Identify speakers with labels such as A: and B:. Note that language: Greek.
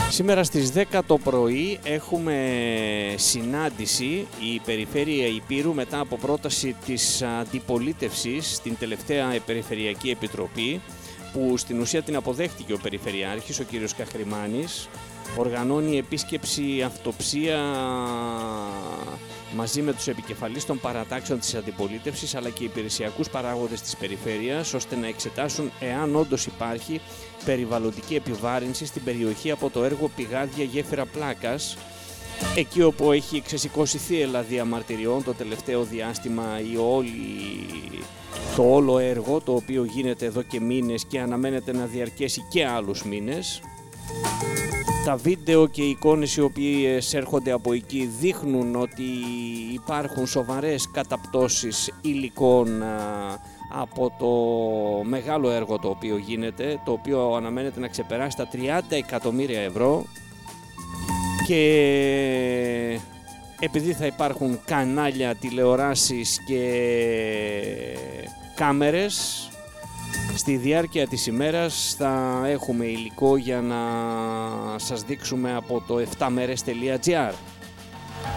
A: Σήμερα στις 10 το πρωί έχουμε συνάντηση η Περιφέρεια Ηπείρου μετά από πρόταση της αντιπολίτευσης στην τελευταία Περιφερειακή Επιτροπή, που στην ουσία την αποδέχτηκε ο Περιφερειάρχης, ο κύριος Καχρημάνης. Οργανώνει επίσκεψη αυτοψία μαζί με τους επικεφαλείς των παρατάξεων της αντιπολίτευσης αλλά και υπηρεσιακούς παράγοντες της περιφέρειας, ώστε να εξετάσουν εάν όντως υπάρχει περιβαλλοντική επιβάρυνση στην περιοχή από το έργο πηγάδια γέφυρα Πλάκας, εκεί όπου έχει ξεσηκώσει θύελλα διαμαρτυριών το τελευταίο διάστημα το όλο έργο, το οποίο γίνεται εδώ και μήνες και αναμένεται να διαρκέσει και άλλους μήνες. Τα βίντεο και οι εικόνες οι οποίες έρχονται από εκεί δείχνουν ότι υπάρχουν σοβαρές καταπτώσεις υλικών από το μεγάλο έργο το οποίο γίνεται, το οποίο αναμένεται να ξεπεράσει τα 30 εκατομμύρια ευρώ, και επειδή θα υπάρχουν κανάλια, τηλεοράσεις και κάμερες, στη διάρκεια της ημέρας θα έχουμε υλικό για να σας δείξουμε από το 7meres.gr.